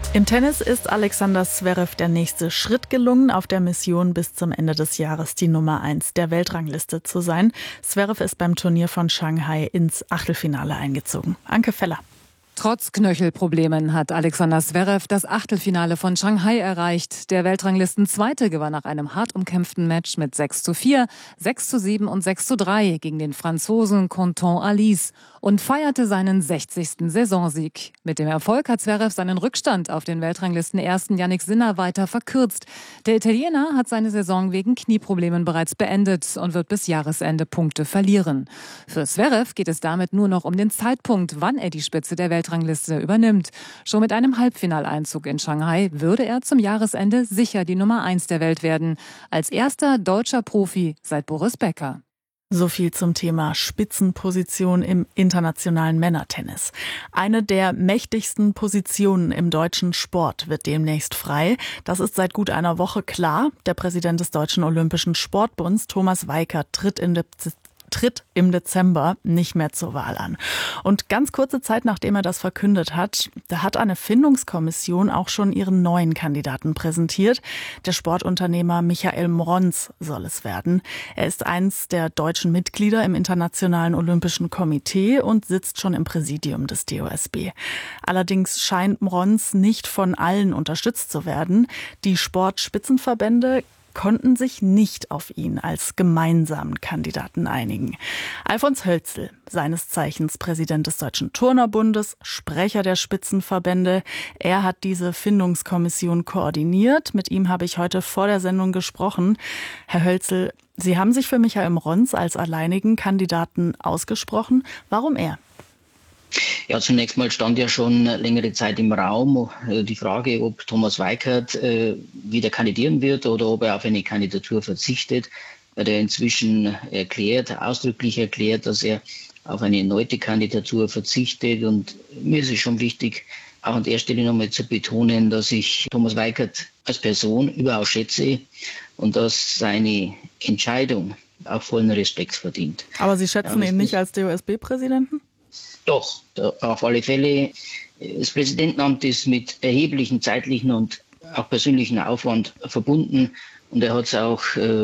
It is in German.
Im Tennis ist Alexander Zverev der nächste Schritt gelungen, auf der Mission bis zum Ende des Jahres die Nummer 1 der Weltrangliste zu sein. Zverev ist beim Turnier von Shanghai ins Achtelfinale eingezogen. Anke Feller. Trotz Knöchelproblemen hat Alexander Zverev das Achtelfinale von Shanghai erreicht. Der Weltranglistenzweite gewann nach einem hart umkämpften Match mit 6:4, 6:7 und 6:3 gegen den Franzosen Quentin Halys und feierte seinen 60. Saisonsieg. Mit dem Erfolg hat Zverev seinen Rückstand auf den Weltranglistenersten Jannik Sinner weiter verkürzt. Der Italiener hat seine Saison wegen Knieproblemen bereits beendet und wird bis Jahresende Punkte verlieren. Für Zverev geht es damit nur noch um den Zeitpunkt, wann er die Spitze der Weltrangliste übernimmt. Schon mit einem Halbfinaleinzug in Shanghai würde er zum Jahresende sicher die Nummer 1 der Welt werden. Als erster deutscher Profi seit Boris Becker. So viel zum Thema Spitzenposition im internationalen Männertennis. Eine der mächtigsten Positionen im deutschen Sport wird demnächst frei. Das ist seit gut einer Woche klar. Der Präsident des Deutschen Olympischen Sportbunds, Thomas Weikert, tritt im Dezember nicht mehr zur Wahl an. Und ganz kurze Zeit nachdem er das verkündet hat, da hat eine Findungskommission auch schon ihren neuen Kandidaten präsentiert. Der Sportunternehmer Michael Mronz soll es werden. Er ist eins der deutschen Mitglieder im Internationalen Olympischen Komitee und sitzt schon im Präsidium des DOSB. Allerdings scheint Mronz nicht von allen unterstützt zu werden. Die Sportspitzenverbände konnten sich nicht auf ihn als gemeinsamen Kandidaten einigen. Alfons Hölzl, seines Zeichens Präsident des Deutschen Turnerbundes, Sprecher der Spitzenverbände, er hat diese Findungskommission koordiniert. Mit ihm habe ich heute vor der Sendung gesprochen. Herr Hölzl, Sie haben sich für Michael Mronz als alleinigen Kandidaten ausgesprochen. Warum er? Ja, zunächst mal stand ja schon längere Zeit im Raum die Frage, ob Thomas Weikert wieder kandidieren wird oder ob er auf eine Kandidatur verzichtet, weil er inzwischen ausdrücklich erklärt, dass er auf eine erneute Kandidatur verzichtet. Und mir ist es schon wichtig, auch an der Stelle nochmal zu betonen, dass ich Thomas Weikert als Person überaus schätze und dass seine Entscheidung auch vollen Respekt verdient. Aber Sie schätzen ihn nicht als DOSB-Präsidenten? Doch, auf alle Fälle. Das Präsidentenamt ist mit erheblichem zeitlichen und auch persönlichen Aufwand verbunden und er hat es auch